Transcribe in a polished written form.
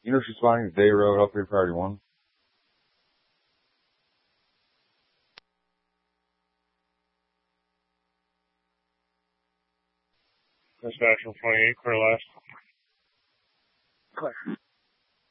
You know she's responding to Day Road, up here, priority 1. Dispatch 28, clear last. Clear.